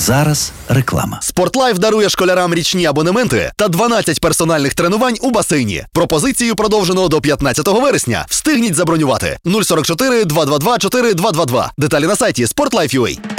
зараз реклама. Спортлайф дарує школярам річні абонементи та 12 персональних тренувань у басейні. Пропозицію продовжено до 15 вересня. Встигніть забронювати. 044 222 4222. Деталі на сайті Sportlife.ua.